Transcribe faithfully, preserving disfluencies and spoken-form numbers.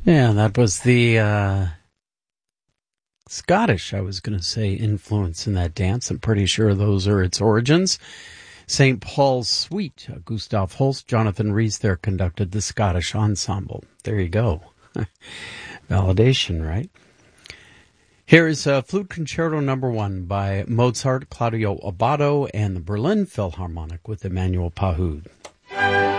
Yeah, that was the uh, Scottish, I was going to say, influence in that dance. I'm pretty sure those are its origins. Saint Paul's Suite, uh, Gustav Holst, Jonathan Rhys there conducted the Scottish Ensemble. There you go. Validation, right? Here is uh, Flute Concerto Number One by Mozart, Claudio Abbado, and the Berlin Philharmonic with Emmanuel Pahud.